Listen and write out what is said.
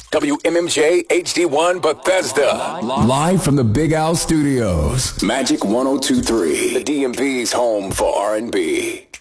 WMMJ HD1 Bethesda. Live from the Big Al Studios. Magic 102.3. The DMV's home for R&B.